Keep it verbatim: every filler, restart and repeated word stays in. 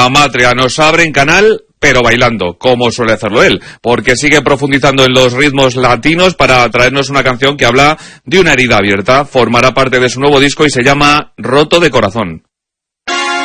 Amatria nos abre en canal, pero bailando, como suele hacerlo él, porque sigue profundizando en los ritmos latinos para traernos una canción que habla de una herida abierta. Formará parte de su nuevo disco y se llama Roto de Corazón.